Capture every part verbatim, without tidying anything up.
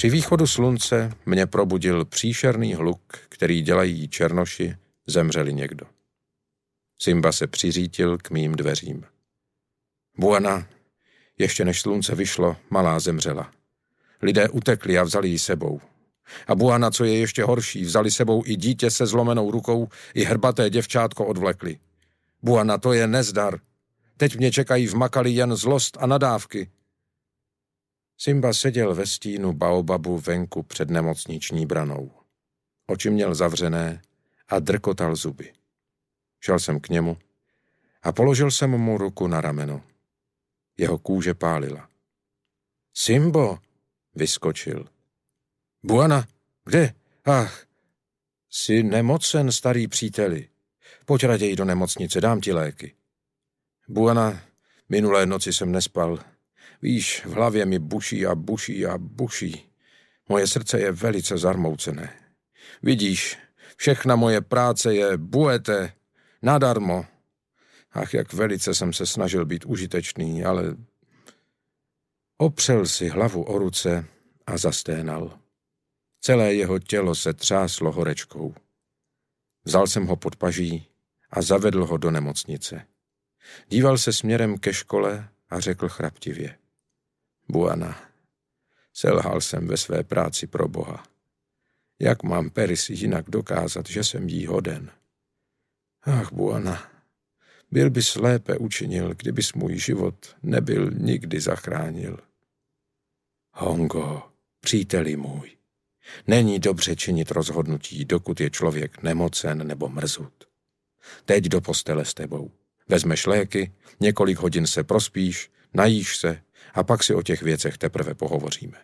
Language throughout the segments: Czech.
Při východu slunce mě probudil příšerný hluk, který dělají černoši, zemřeli někdo. Simba se přiřítil k mým dveřím. Buana, ještě než slunce vyšlo, malá zemřela. Lidé utekli a vzali ji sebou. A Buana, co je ještě horší, vzali sebou i dítě se zlomenou rukou, i hrbaté děvčátko odvlekli. Buana, to je nezdar. Teď mě čekají v Makali jen zlost a nadávky. Simba seděl ve stínu baobabu venku před nemocniční branou. Oči měl zavřené a drkotal zuby. Šel jsem k němu a položil jsem mu ruku na rameno. Jeho kůže pálila. Simbo, vyskočil. Buana, kde? Ach, jsi nemocen, starý příteli. Pojď raději do nemocnice, dám ti léky. Buana, minulé noci jsem nespal. Víš, v hlavě mi buší a buší a buší. Moje srdce je velice zarmoucené. Vidíš, všechna moje práce je buete, nadarmo. Ach, jak velice jsem se snažil být užitečný, ale... Opřel si hlavu o ruce a zasténal. Celé jeho tělo se třáslo horečkou. Vzal jsem ho pod paží a zavedl ho do nemocnice. Díval se směrem ke škole a řekl chraptivě. Buana, selhal jsem ve své práci pro Boha. Jak mám Perisi jinak dokázat, že jsem jí hoden? Ach, Buana, byl bys lépe učinil, kdybys můj život nebyl nikdy zachránil. Hongo, příteli můj, není dobře činit rozhodnutí, dokud je člověk nemocen nebo mrzut. Teď do postele s tebou. Vezmeš léky, několik hodin se prospíš, najíš se a pak si o těch věcech teprve pohovoříme.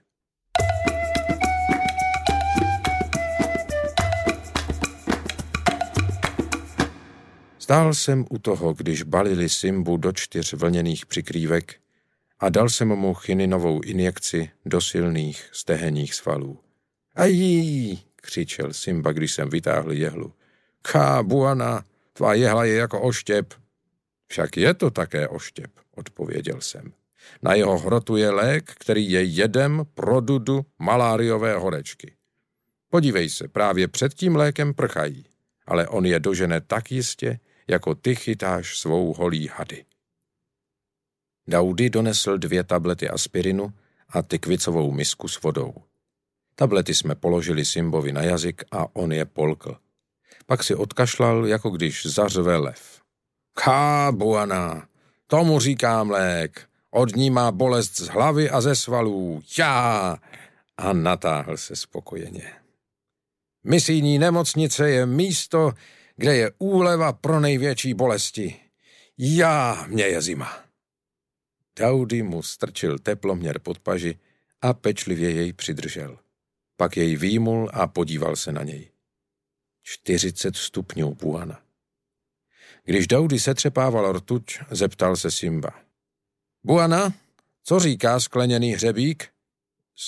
Stál jsem u toho, když balili Simbu do čtyř vlněných přikrývek a dal jsem mu chininovou injekci do silných stehenních svalů. Ají, křičel Simba, když jsem vytáhl jehlu. Ká, Buana, tvá jehla je jako oštěp. Však je to také oštěp, odpověděl jsem. Na jeho hrotu je lék, který je jedem produdu maláriové horečky. Podívej se, právě před tím lékem prchají, ale on je dožene tak jistě, jako ty chytáš svou holí hady. Daudy donesl dvě tablety aspirinu a tykvicovou misku s vodou. Tablety jsme položili Simbovi na jazyk a on je polkl. Pak si odkašlal, jako když zařve lev. Ká, Buana, tomu říkám lék. Od ní má bolest z hlavy a ze svalů. Já! A natáhl se spokojeně. Misijní nemocnice je místo, kde je úleva pro největší bolesti. Já, mě je zima. Daudy mu strčil teploměr pod paži a pečlivě jej přidržel. Pak jej výjmul a podíval se na něj. čtyřicet stupňů, Buana. Když Daudy setřepával rtuť, zeptal se Simba. Buana, co říká skleněný hřebík?